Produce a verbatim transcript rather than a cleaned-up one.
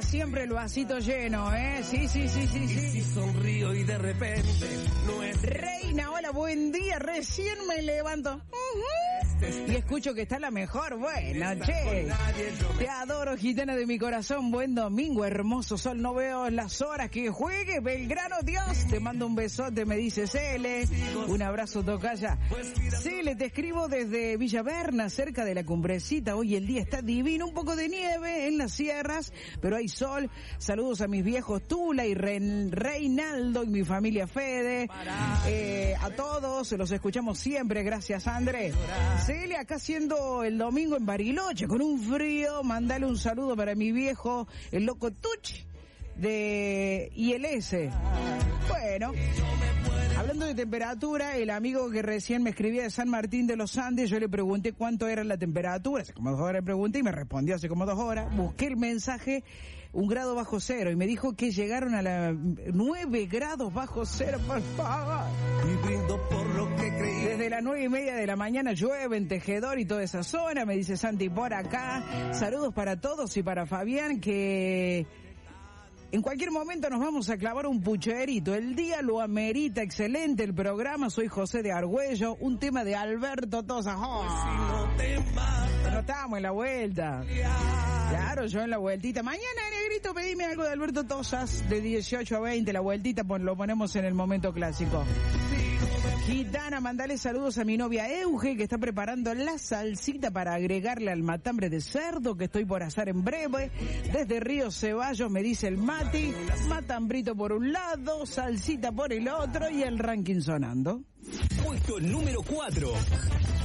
siempre el vasito lleno, ¿eh? Sí, sí, sí, sí, sí. Y si sonrío y de repente no es... Reina, hola, buen día. Recién me levanto. Uh-huh. Y escucho que está la mejor. Bueno, che. Te adoro, gitana de mi corazón. Buen domingo, hermoso sol. No veo las horas que juegue. Belgrano, Dios. Te mando un besote, me dice Cele. Un abrazo, tocaya. Cele, te escribo desde Villa Berna, cerca de la Cumbrecita. Hoy el día está divino. Un poco de nieve en las sierras, pero hay sol. Saludos a mis viejos Tula y Ren, Reinaldo y mi familia Fede. Eh, a todos, los escuchamos siempre. Gracias, André. Cele, acá siendo el domingo en Bariloche, con un frío. Mandale un saludo para mi viejo, el loco Tuch de I L S. Bueno, hablando de temperatura, el amigo que recién me escribía de San Martín de los Andes, yo le pregunté cuánto era la temperatura, hace como dos horas le pregunté y me respondió hace como dos horas. Busqué el mensaje, un grado bajo cero, y me dijo que llegaron a la nueve grados bajo cero, por favor. Y brindo por lo que creí. Desde las nueve y media de la mañana llueve en Tejedor y toda esa zona, me dice Santi por acá. Saludos para todos y para Fabián, que... en cualquier momento nos vamos a clavar un pucherito. El día lo amerita, excelente el programa. Soy José de Argüello, un tema de Alberto Tosa. ¡Oh! No estábamos en la vuelta. Claro, yo en la vueltita. Mañana, negrito, pedime algo de Alberto Tosas de dieciocho a veinte. La vueltita lo ponemos en el momento clásico. Gitana, mandale saludos a mi novia Euge, que está preparando la salsita para agregarle al matambre de cerdo que estoy por hacer en breve. Desde Río Ceballos me dice el Mati, matambrito por un lado, salsita por el otro y el ranking sonando. Puesto número cuatro.